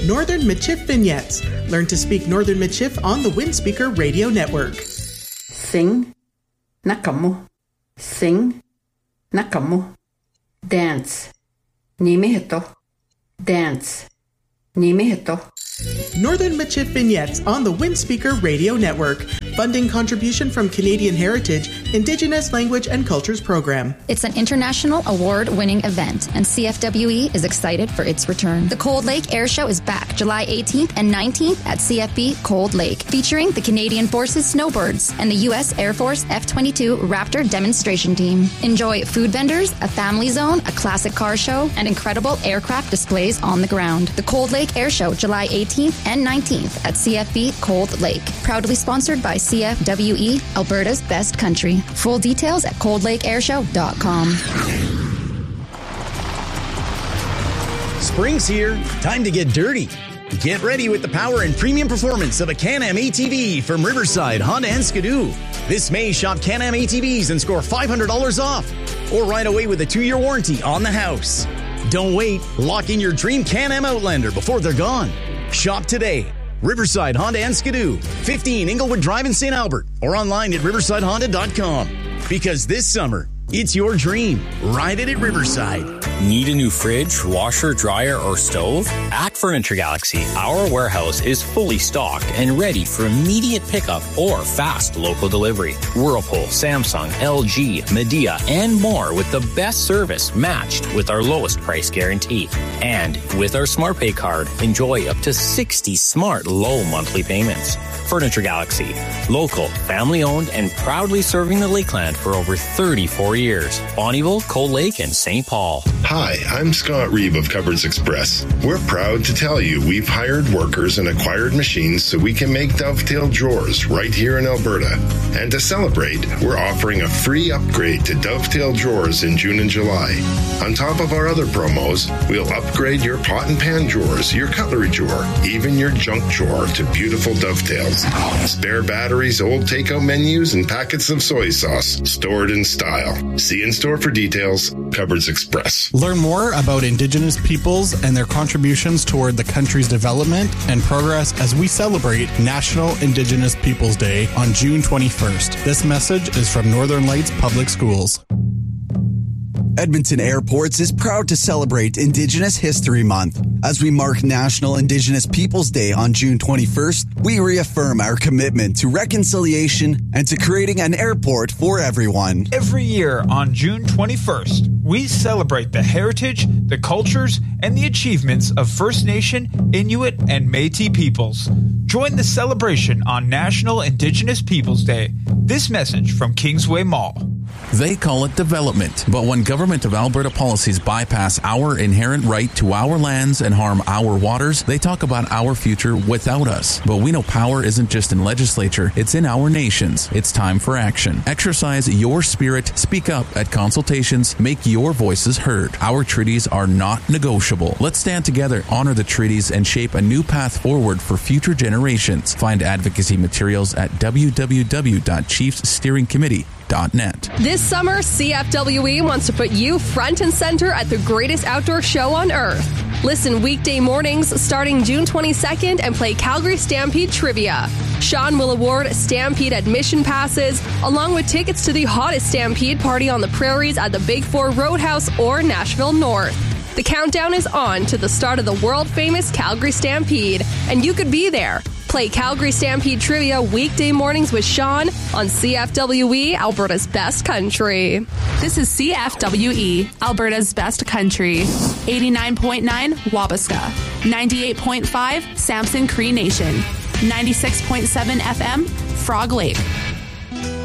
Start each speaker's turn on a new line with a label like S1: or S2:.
S1: Northern Michif Vignettes. Learn to speak Northern Michif on the Windspeaker Radio Network.
S2: Sing, nakamu. Sing, nakamu. Dance, nimihito. Dance, nimihito.
S1: Northern Michif Vignettes on the Windspeaker Radio Network. Funding contribution from Canadian Heritage, Indigenous Language and Cultures Program.
S3: It's an international award-winning event, and CFWE is excited for its return. The Cold Lake Air Show is back July 18th and 19th at CFB Cold Lake, featuring the Canadian Forces Snowbirds and the U.S. Air Force F-22 Raptor demonstration team. Enjoy food vendors, a family zone, a classic car show, and incredible aircraft displays on the ground. The Cold Lake Air Show, July 18th and 19th at CFB Cold Lake. Proudly sponsored by CFWE, Alberta's best country. Full details at coldlakeairshow.com.
S4: Spring's here. Time to get dirty. Get ready with the power and premium performance of a Can-Am ATV from Riverside Honda and Skidoo. This May, shop Can-Am ATVs and score $500 off. Or ride away with a 2-year warranty on the house. Don't wait. Lock in your dream Can-Am Outlander before they're gone. Shop today. Riverside Honda and Skidoo, 15 Inglewood Drive in St. Albert, or online at riversidehonda.com. Because this summer, it's your dream. Ride it at Riverside.
S5: Need a new fridge, washer, dryer, or stove? At Furniture Galaxy, our warehouse is fully stocked and ready for immediate pickup or fast local delivery. Whirlpool, Samsung, LG, Medea, and more with the best service matched with our lowest price guarantee. And with our SmartPay card, enjoy up to 60 smart low monthly payments. Furniture Galaxy, local, family-owned, and proudly serving the Lakeland for over 34 years. Bonnieville, Cold Lake, and St. Paul.
S6: Hi, I'm Scott Reeve of Cupboards Express. We're proud to tell you we've hired workers and acquired machines so we can make dovetail drawers right here in Alberta. And to celebrate, we're offering a free upgrade to dovetail drawers in June and July. On top of our other promos, we'll upgrade your pot and pan drawers, your cutlery drawer, even your junk drawer to beautiful dovetails. Spare batteries, old takeout menus, and packets of soy sauce stored in style. See in store for details. Cupboards Express.
S7: Learn more about Indigenous peoples and their contributions toward the country's development and progress as we celebrate National Indigenous Peoples Day on June 21st. This message is from Northern Lights Public Schools.
S8: Edmonton Airports is proud to celebrate Indigenous History Month. As we mark National Indigenous Peoples Day on June 21st, we reaffirm our commitment to reconciliation and to creating an airport for everyone.
S9: Every year on June 21st, we celebrate the heritage, the cultures, and the achievements of First Nation, Inuit, and Métis peoples. Join the celebration on National Indigenous Peoples Day. This message from Kingsway Mall.
S10: They call it development, but when Government of Alberta policies bypass our inherent right to our lands and harm our waters, they talk about our future without us. But we know power isn't just in legislature, it's in our nations. It's time for action. Exercise your spirit, speak up at consultations, make your voices heard. Our treaties are not negotiable. Let's stand together, honor the treaties, and shape a new path forward for future generations. Find advocacy materials at www.chiefssteeringcommittee.net.
S11: This summer, CFWE wants to put you front and center at the greatest outdoor show on earth. Listen weekday mornings starting June 22nd and play Calgary Stampede Trivia. Sean will award Stampede admission passes, along with tickets to the hottest Stampede party on the prairies at the Big Four Roadhouse or Nashville North. The countdown is on to the start of the world-famous Calgary Stampede, and you could be there. Play Calgary Stampede Trivia weekday mornings with Sean on CFWE, Alberta's best country.
S12: This is CFWE, Alberta's best country. 89.9 Wabasca, 98.5 Samson Cree Nation, 96.7 FM Frog Lake,